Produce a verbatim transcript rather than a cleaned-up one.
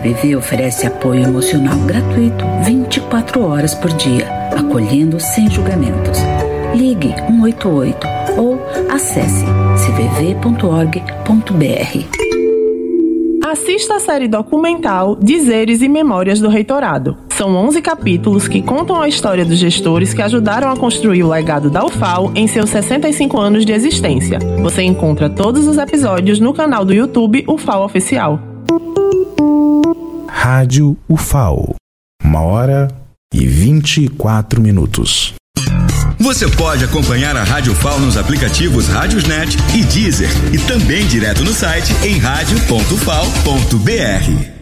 V V oferece apoio emocional gratuito vinte e quatro horas por dia, acolhendo sem julgamentos. Ligue um oito oito ou acesse c v v ponto org ponto b r. Assista a série documental Dizeres e Memórias do Reitorado. São onze capítulos que contam a história dos gestores que ajudaram a construir o legado da U F A L em seus sessenta e cinco anos de existência. Você encontra todos os episódios no canal do YouTube U F A L Oficial. Rádio U F A L. Uma hora e vinte e quatro minutos. Você pode acompanhar a Rádio U F A L nos aplicativos Rádiosnet e Deezer e também direto no site em rádio ponto u f a l ponto b r.